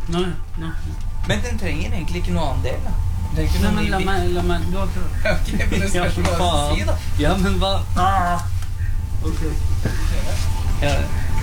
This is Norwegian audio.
Nei. Men den trenger egentlig ikke noe annen del, da. Nei, men la meg, du har prøvd. Ok, men det skal du bare si, da. Ja, men hva? Ok. Ja,